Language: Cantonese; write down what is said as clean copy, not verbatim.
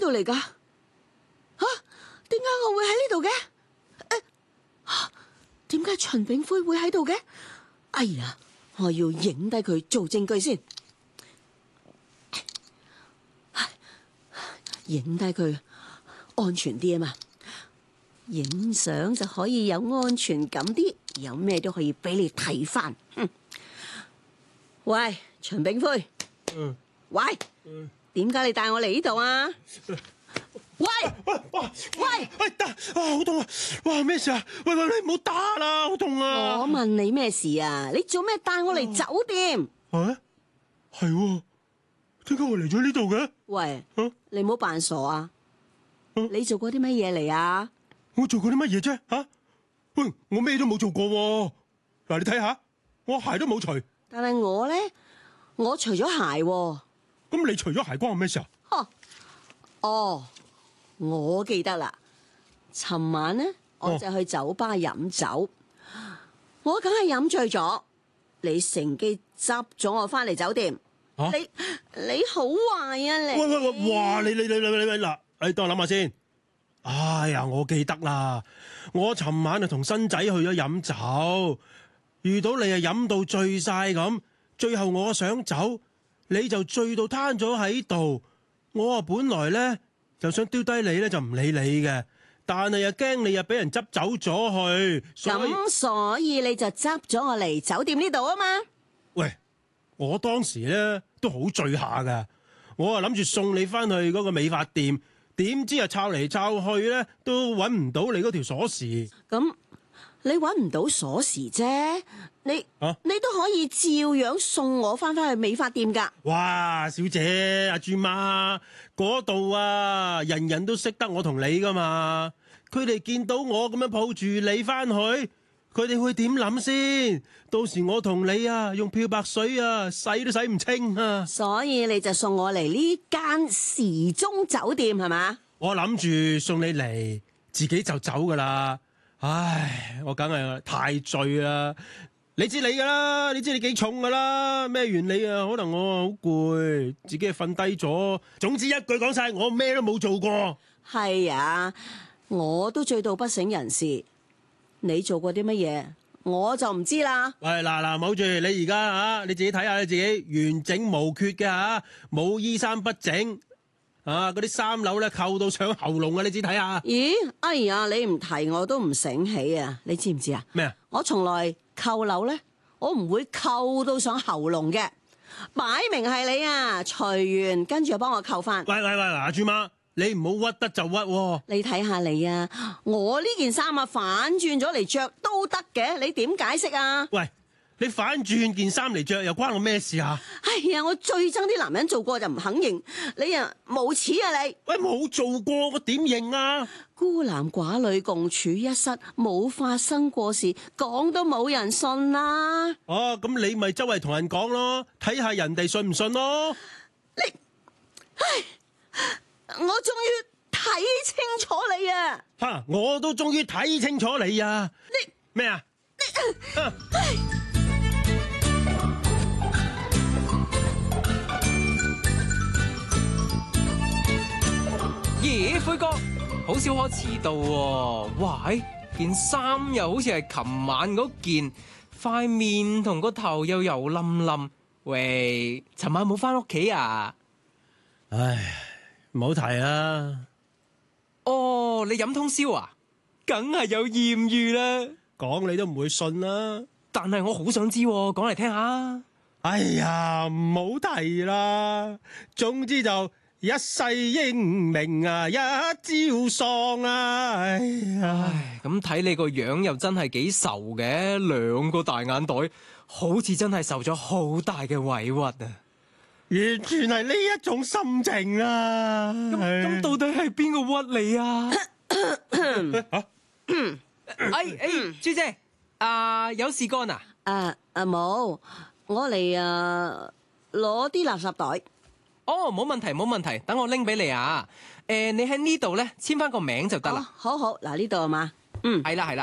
度嚟噶？點解我會喺呢度嘅？點解秦炳輝會喺度嘅？哎呀，我要影低佢做證據先，影低佢安全啲啊嘛，影相就可以有安全感啲，有咩都可以俾你睇翻。喂，秦炳輝，喂，點解你帶我嚟呢度啊？喂， 得好痛啊！哇，咩事啊？喂，你唔好打啦，好痛啊！ 我問你咩事啊？你做咩帶我嚟酒店？ 係喎，點解我嚟咗呢度嘅？ 喂，你唔好扮傻啊！你做過啲乜嘢嚟啊？ 我做過啲乜嘢啫？喂，我咩都冇做過喎。嗱，你睇下，我鞋都冇除。 但係我咧，我除咗鞋喎。 咁你除咗鞋關我咩事啊？ 哦，我記得啦。尋晚咧，我就去酒吧飲酒，我梗係飲醉咗。你乘機執咗我翻嚟酒店。你好壞啊你！ 喂，哇！你嗱，你等我諗下先。哎呀，我記得啦，我尋晚就同新仔去咗飲酒，遇到你啊飲到醉晒咁，最後我想走，你就醉到攤咗喺度。我啊本來咧就想丟低你咧就唔理你嘅，但係又驚你又俾人執走咗去， 所以你就執咗我嚟酒店呢度啊嘛？ 喂，我當時咧都好醉下噶，我啊諗住送你翻去嗰個美髮店，點知啊抄嚟抄去咧都搵唔到你嗰條鎖匙。 咁你搵唔到鎖匙啫，你都可以照樣送我翻去美髮店噶。 哇，小姐阿豬媽，嗰度啊人人都識得我同你噶嘛，佢哋見到我咁樣抱住你翻去，佢哋會點諗先？到時我同你啊用漂白水啊洗都洗唔清啊！ 所以你就送我嚟呢間時鐘酒店係嘛？ 我諗住送你嚟，自己就走噶啦。唉，我梗係太醉啦！你知你噶啦，你知你幾重噶啦？孭完你啊，可能我好攰，自己瞓低咗。總之一句講晒，我咩都冇做過。 係啊，我都醉到不省人事。你做過啲乜嘢，我就唔知啦。 喂，嗱，冇住你而家你自己睇下你自己完整無缺嘅吓，冇衣衫不整。嗰啲3樓咧扣到上喉嚨啊！你自己睇下。 咦？哎呀，你唔提我都唔醒起啊！你知唔知啊？ 咩啊？ 我從來扣樓咧，我唔會扣到上喉嚨嘅，擺明係你啊！除完跟住又幫我扣翻。 喂，嗱，豬媽，你唔好屈得就屈喎。 你睇下你啊，我呢件衫啊反轉咗嚟着都得嘅，你點解釋啊？ 喂，你反轉件衫嚟着又關我咩事啊？ 哎呀，我最憎啲男人做過就唔肯認，你啊無恥啊你！ 喂，冇做過我點認啊？ 孤男寡女共處一室，冇發生過事，講都冇人信啦。 咁你咪周圍同人講咯，睇下人哋信唔信咯。 我終於睇清楚你啊！ 我都終於睇清楚你啊！ 你咩啊？ 咦，輝哥，好少可遲到喎。哇，件衫又好似係琴晚嗰件，塊面同個頭又油冧冧。喂，尋晚冇翻屋企啊？ 唉，唔好提啦。 哦，你飲通宵啊？梗係有艷遇啦。 講你都唔會信啦。 但係我好想知喎，講嚟聽下。 哎呀，唔好提啦。總之就一世英名啊，一朝喪啊！ 唉，咁睇你個樣又真係幾愁嘅，2個大眼袋，好似真係受咗好大嘅委屈啊！ 完全係呢一種心情啊！ 咁到底係邊個屈你啊？朱姐，有事幹啊？ 冇，我嚟攞啲垃圾袋。 哦，冇問題冇問題，等我拎俾你啊！你喺呢度咧簽翻個名就得啦。 好，嗱呢度係嘛？ 係啦。